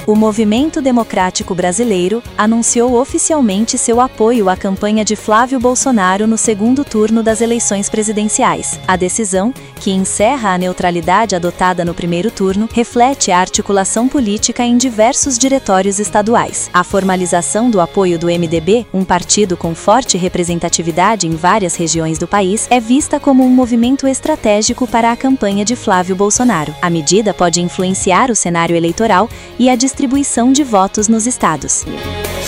O Movimento Democrático Brasileiro anunciou oficialmente seu apoio à campanha de Flávio Bolsonaro no segundo turno das eleições presidenciais. A decisão, que encerra a neutralidade adotada no primeiro turno, reflete a articulação política em diversos diretórios estaduais. A formalização do apoio do MDB, um partido com forte representatividade em várias regiões do país, é vista como um movimento estratégico para a campanha de Flávio Bolsonaro. A medida pode influenciar o cenário eleitoral e a distribuição de votos nos estados.